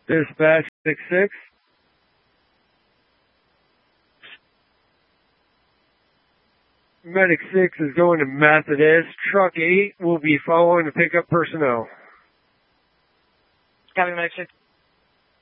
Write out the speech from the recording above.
Dispatch 6-6. Medic 6 is going to Methodist. Truck 8 will be following to pick up personnel. Copy, Medic 6.